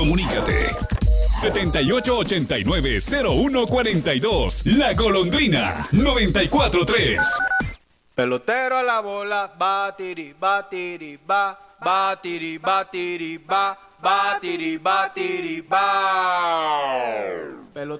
Comunícate. 7889-0142. La Golondrina 943. Pelotero a la bola, batiri, batiri, ba, batiri, batiri, ba, batiri, batiri, ba. Pelotero